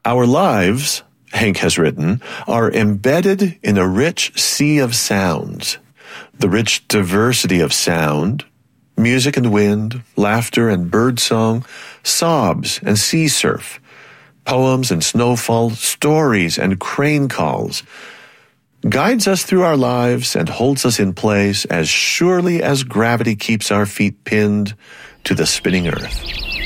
Our lives, Hank has written, are embedded in a rich sea of sounds. The rich diversity of sound, music and wind, laughter and birdsong, sobs and sea surf, poems and snowfall, stories and crane calls, guides us through our lives and holds us in place as surely as gravity keeps our feet pinned to the spinning earth.